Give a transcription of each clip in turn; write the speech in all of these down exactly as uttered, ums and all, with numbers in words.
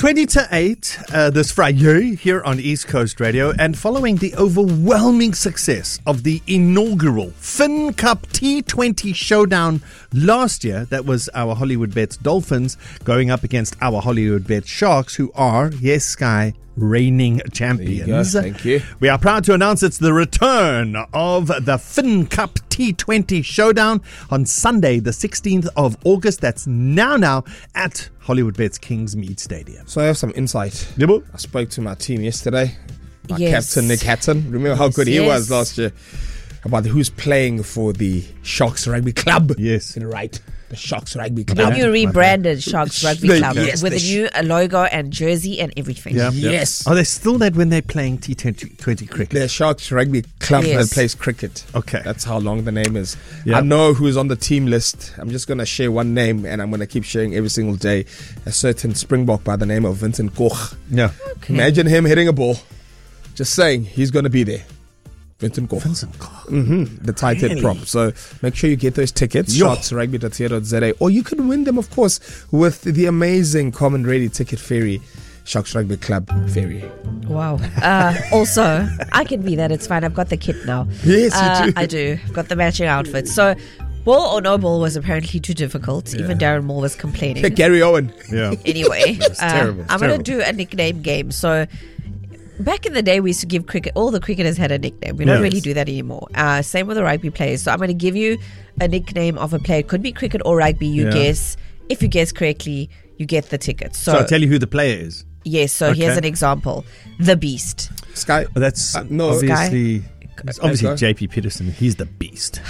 twenty to eight uh, this Friday here on East Coast Radio, and following the overwhelming success of the inaugural Fin Cup T twenty showdown last year, that was our Hollywood Bets Dolphins going up against our Hollywood Bets Sharks, who are, yes, Sky, reigning champions. There you go. Thank you. We are proud to announce it's the return of the Fin Cup T twenty showdown on Sunday, the sixteenth of August. That's now, now at Hollywood Bets Kingsmead Stadium. So I have some insight. Yebo. I spoke to my team yesterday. My Yes. captain, Nick Hatton. Remember how Yes, good he yes. was last year? About who's playing for the Sharks Rugby Club. Yes. You're right. The Sharks Rugby The Club. new rebranded Sharks Rugby The- Club yes, with the a new uh, logo and jersey and everything. Yeah. Yes. Are they still that when they're playing T twenty cricket? The Sharks Rugby Club Yes. that plays cricket. Okay. That's how long the name is. Yeah. I know who's on the team list. I'm just going to share one name, and I'm going to keep sharing every single day. A certain Springbok by the name of Vincent Koch. Yeah. Okay. Imagine him hitting a ball. Just saying, he's going to be there. Vincent Koch. Vincent Koch. Mm-hmm. The tight head Really? prop. So make sure you get those tickets. Yo. sharks rugby dot co dot za. Or you can win them, of course, with the amazing Common Ready Ticket Ferry. Sharks Rugby Club Ferry. Wow. Uh, also, I can be that. It's fine. I've got the kit now. Yes, you Uh, do. I do. I've got the matching outfit. So, ball or no ball was apparently too difficult. Even Darren Moore was complaining. Yeah, Gary Owen. Yeah. Anyway, uh, terrible. It's I'm going to terrible. do a nickname game. So, back in the day, we used to give cricket, all the cricketers had a nickname. We don't Yes. really do that anymore. Uh, same with the rugby players. So, I'm going to give you a nickname of a player. It could be cricket or rugby. You Yeah. guess. If you guess correctly, you get the ticket. So, So I'll tell you who the player is. yes, so Okay. here's an example. The Beast. Sky. Oh, that's Uh, no. obviously, it's obviously go. J P Peterson. He's the beast.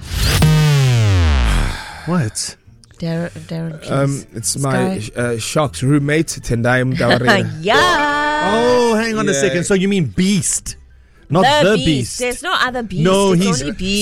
What? Darren, Darren please. Um, it's my Sky. uh, Sharks roommate, Tendai Mdawarira. yeah. Oh, hang on a Yeah. second. So you mean beast, not The, the, beast. beast. There's no other beast. No, it's he's- only beast.